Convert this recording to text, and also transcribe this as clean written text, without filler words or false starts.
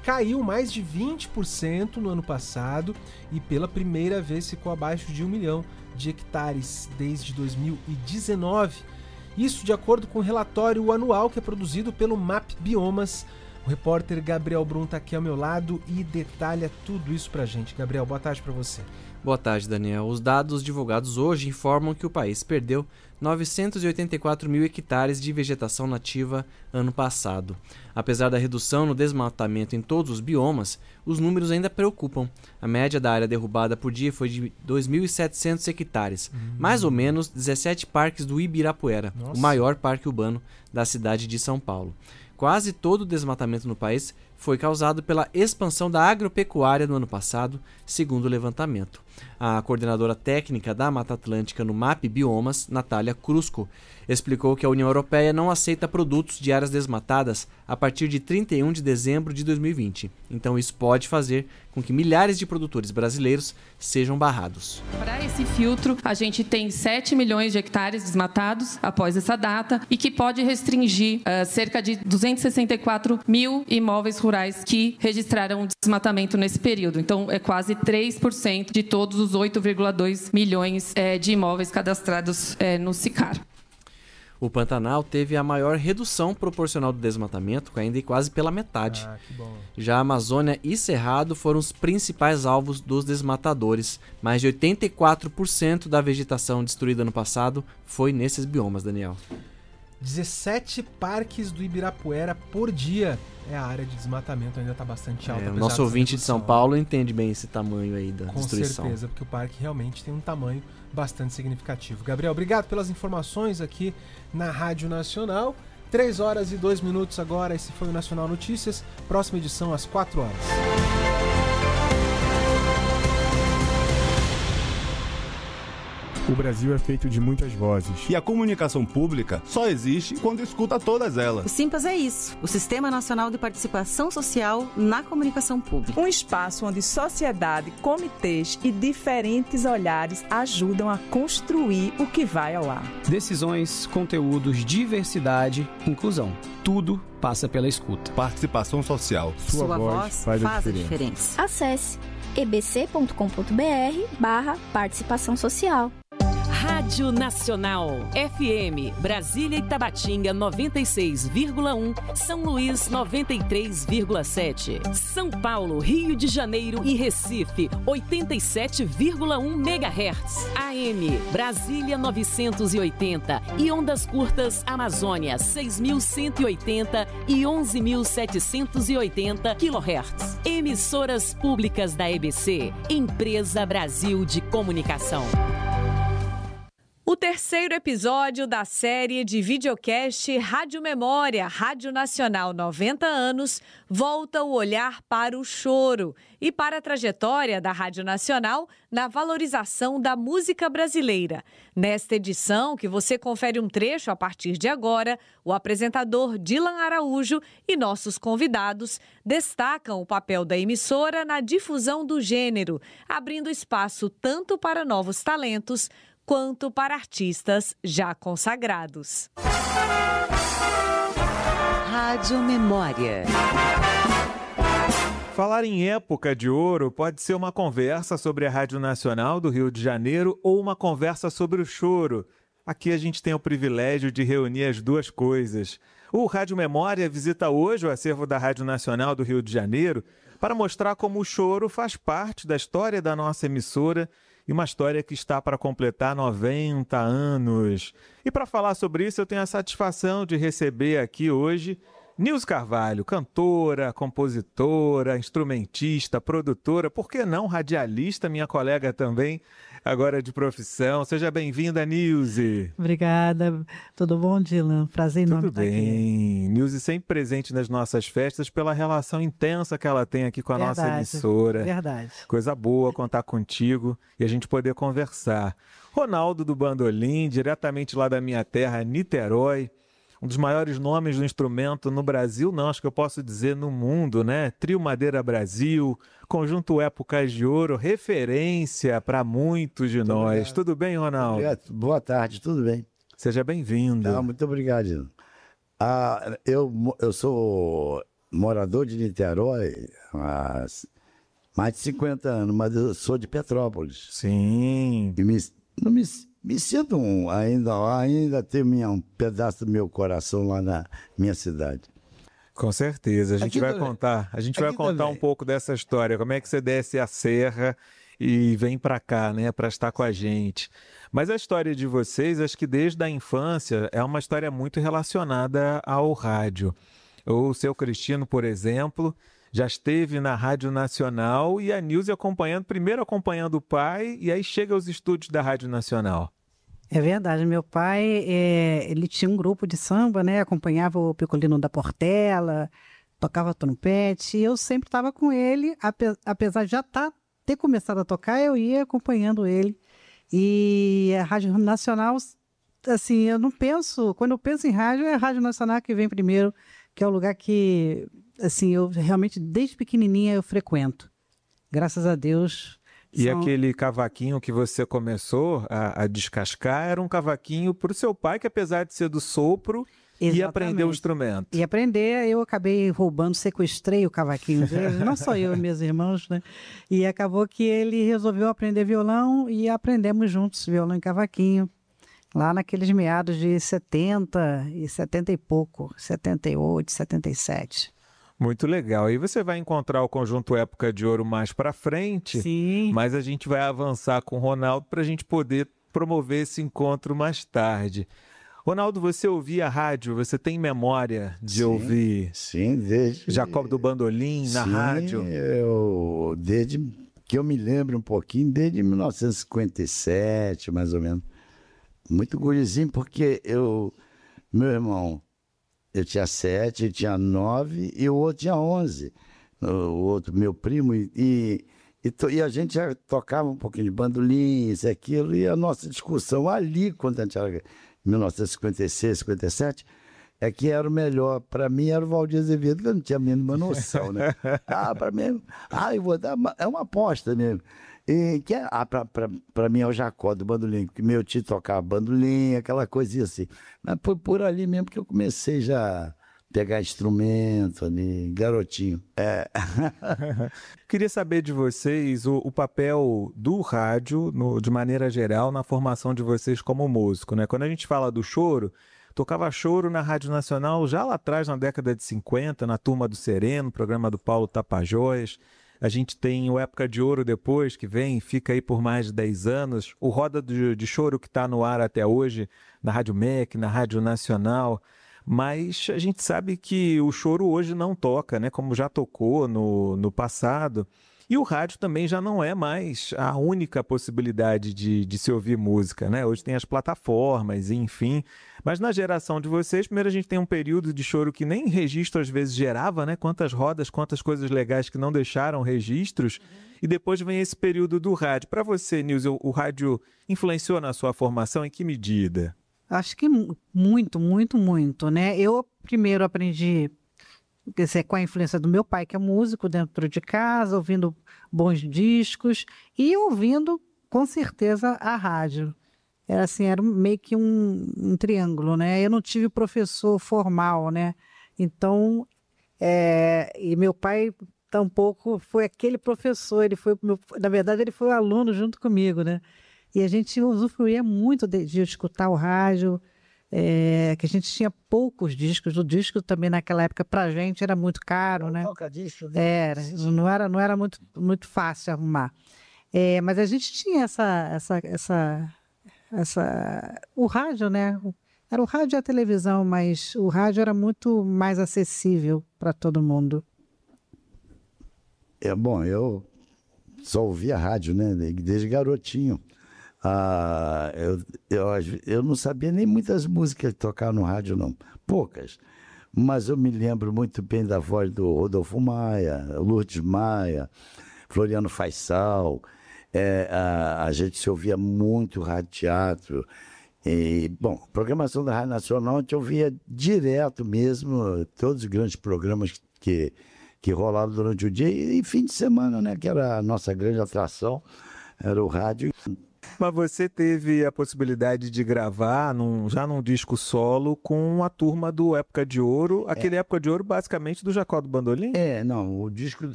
caiu mais de 20% no ano passado e pela primeira vez ficou abaixo de 1 milhão de hectares desde 2019. Isso de acordo com o relatório anual que é produzido pelo MAP Biomas. O repórter Gabriel Brum está aqui ao meu lado e detalha tudo isso pra gente. Gabriel, boa tarde para você. Boa tarde, Daniel. Os dados divulgados hoje informam que o país perdeu 984 mil hectares de vegetação nativa ano passado. Apesar da redução no desmatamento em todos os biomas, os números ainda preocupam. A média da área derrubada por dia foi de 2.700 hectares, mais ou menos 17 parques do Ibirapuera, o maior parque urbano da cidade de São Paulo. Quase todo o desmatamento no país foi causado pela expansão da agropecuária no ano passado, segundo o levantamento. A coordenadora técnica da Mata Atlântica no MAP Biomas, Natália Crusco, explicou que a União Europeia não aceita produtos de áreas desmatadas a partir de 31 de dezembro de 2020. Então isso pode fazer com que milhares de produtores brasileiros sejam barrados. Para esse filtro, a gente tem 7 milhões de hectares desmatados após essa data e que pode restringir cerca de 264 mil imóveis rurais que registraram desmatamento nesse período. Então, é quase 3% de todos os 8,2 milhões de imóveis cadastrados no SICAR. O Pantanal teve a maior redução proporcional do desmatamento, caindo quase pela metade. Que bom. Já a Amazônia e Cerrado foram os principais alvos dos desmatadores. Mais de 84% da vegetação destruída no passado foi nesses biomas, Daniel. 17 parques do Ibirapuera por dia. A área de desmatamento ainda está bastante alta. O nosso ouvinte de São Paulo entende bem esse tamanho aí da destruição. Com certeza, porque o parque realmente tem um tamanho bastante significativo. Gabriel, obrigado pelas informações aqui na Rádio Nacional. 3 horas e 2 minutos agora, esse foi o Nacional Notícias. Próxima edição às 4 horas. O Brasil é feito de muitas vozes. E a comunicação pública só existe quando escuta todas elas. O Simpas é isso, o Sistema Nacional de Participação Social na Comunicação Pública. Um espaço onde sociedade, comitês e diferentes olhares ajudam a construir o que vai ao ar. Decisões, conteúdos, diversidade, inclusão. Tudo passa pela escuta. Participação social. Sua voz faz a diferença. Acesse ebc.com.br/participação social. Rádio Nacional, FM, Brasília e Tabatinga 96,1, São Luís 93,7, São Paulo, Rio de Janeiro e Recife 87,1 MHz, AM, Brasília 980 e ondas curtas Amazônia 6.180 e 11.780 kHz. Emissoras públicas da EBC, Empresa Brasil de Comunicação. O terceiro episódio da série de videocast Rádio Memória, Rádio Nacional 90 anos, volta o olhar para o choro e para a trajetória da Rádio Nacional na valorização da música brasileira. Nesta edição, que você confere um trecho a partir de agora, o apresentador Dilan Araújo e nossos convidados destacam o papel da emissora na difusão do gênero, abrindo espaço tanto para novos talentos quanto para artistas já consagrados. Rádio Memória. Falar em época de ouro pode ser uma conversa sobre a Rádio Nacional do Rio de Janeiro ou uma conversa sobre o choro. Aqui a gente tem o privilégio de reunir as duas coisas. O Rádio Memória visita hoje o acervo da Rádio Nacional do Rio de Janeiro para mostrar como o choro faz parte da história da nossa emissora e uma história que está para completar 90 anos. E para falar sobre isso, eu tenho a satisfação de receber aqui hoje Nilce Carvalho, cantora, compositora, instrumentista, produtora, por que não radialista, minha colega também, agora de profissão. Seja bem-vinda, Nilce. Obrigada. Tudo bom, Dilan? Prazer enorme estar aqui. Tudo bem. Nilce sempre presente nas nossas festas pela relação intensa que ela tem aqui com a nossa emissora. Verdade. Coisa boa contar contigo e a gente poder conversar. Ronaldo do Bandolim, diretamente lá da minha terra, Niterói. Um dos maiores nomes do instrumento no Brasil, não, acho que eu posso dizer no mundo, né? Trio Madeira Brasil, Conjunto Épocas de Ouro, referência para muitos de nós. Obrigado. Tudo bem, Ronaldo? Obrigado. Boa tarde, tudo bem. Seja bem-vindo. Muito obrigado. Eu sou morador de Niterói há mais de 50 anos, mas eu sou de Petrópolis. Sim. E me sinto ainda tenho um pedaço do meu coração lá na minha cidade. Com certeza. A gente vai contar um pouco dessa história. Como é que você desce a serra e vem para cá, né, para estar com a gente. Mas a história de vocês, acho que desde a infância, é uma história muito relacionada ao rádio. O seu Cristino, por exemplo, já esteve na Rádio Nacional e a Nilce primeiro acompanhando o pai e aí chega aos estúdios da Rádio Nacional. É verdade, meu pai, ele tinha um grupo de samba, né? Acompanhava o Picolino da Portela, tocava trompete, e eu sempre estava com ele, apesar de já ter começado a tocar, eu ia acompanhando ele. E a Rádio Nacional, assim, quando eu penso em rádio, é a Rádio Nacional que vem primeiro, que é o lugar que, assim, eu realmente, desde pequenininha, eu frequento. Graças a Deus. E aquele cavaquinho que você começou a descascar era um cavaquinho para o seu pai, que apesar de ser do sopro, ia aprender o instrumento. E aprender, eu acabei roubando, sequestrei o cavaquinho dele, não só eu e meus irmãos, né? E acabou que ele resolveu aprender violão e aprendemos juntos violão e cavaquinho, lá naqueles meados de 70 e pouco, 78, 77. Muito legal. Aí você vai encontrar o Conjunto Época de Ouro mais para frente. Sim. Mas a gente vai avançar com o Ronaldo para a gente poder promover esse encontro mais tarde. Ronaldo, você ouvia a rádio? Você tem memória de ouvir? Sim, desde... Jacob do Bandolim na rádio? Desde que eu me lembro um pouquinho, desde 1957, mais ou menos. Muito gurizinho, porque meu irmão... Eu tinha 7, ele tinha 9 e o outro tinha 11. O outro, meu primo. E a gente já tocava um pouquinho de bandolim, isso e aquilo. E a nossa discussão ali, quando a gente era em 1956, 57, é que era o melhor. Para mim era o Valdir Azevedo, que eu não tinha a mínima noção, né? Para mim, eu vou dar é uma aposta mesmo. E para mim é o Jacó do bandolim, porque meu tio tocava bandolim, aquela coisinha assim. Mas foi por ali mesmo que eu comecei já a pegar instrumento ali, garotinho. Queria saber de vocês o papel do rádio, de maneira geral, na formação de vocês como músico, né? Quando a gente fala do choro, tocava choro na Rádio Nacional já lá atrás, na década de 50, na Turma do Sereno, programa do Paulo Tapajós. A gente tem o Época de Ouro depois, que fica aí por mais de 10 anos. O Roda de Choro que está no ar até hoje, na Rádio MEC, na Rádio Nacional. Mas a gente sabe que o choro hoje não toca, né? Como já tocou no passado. E o rádio também já não é mais a única possibilidade de se ouvir música, né? Hoje tem as plataformas, enfim. Mas na geração de vocês, primeiro a gente tem um período de choro que nem registro às vezes gerava, né? Quantas rodas, quantas coisas legais que não deixaram registros. E depois vem esse período do rádio. Para você, Nilce, o rádio influenciou na sua formação em que medida? Acho que muito, muito, muito, né? Eu primeiro aprendi... com a influência do meu pai, que é músico, dentro de casa, ouvindo bons discos e ouvindo, com certeza, a rádio. Era meio que um triângulo, né? Eu não tive professor formal, né? Então, e meu pai tampouco foi aquele professor, na verdade, ele foi um aluno junto comigo, né? E a gente usufruía muito de escutar o rádio, que a gente tinha poucos discos. O disco também naquela época pra gente era muito caro, né? Disco, né? Não era muito, muito fácil arrumar. Mas a gente tinha o rádio, né? Era o rádio e a televisão, mas o rádio era muito mais acessível para todo mundo. Eu só ouvia rádio, né? Desde garotinho. Eu não sabia nem muitas músicas que tocavam no rádio, não. Poucas. Mas eu me lembro muito bem da voz do Rodolfo Maia, Lourdes Maia, Floriano Faisal. A gente se ouvia muito rádio teatro. Programação da Rádio Nacional, a gente ouvia direto mesmo, todos os grandes programas que rolavam durante o dia e fim de semana, né? Que era a nossa grande atração, era o rádio. Mas você teve a possibilidade de gravar já num disco solo com a turma do Época de Ouro, aquele Época de Ouro basicamente do Jacó do Bandolim? Não, o disco